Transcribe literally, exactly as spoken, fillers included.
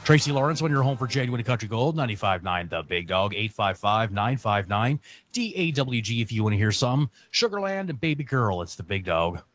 Tracy Lawrence, when you're home for Genuine Country Gold, ninety-five point nine The Big Dog, eight five five, nine five nine, D A W G if you want to hear some. Sugarland and Baby Girl, it's The Big Dog.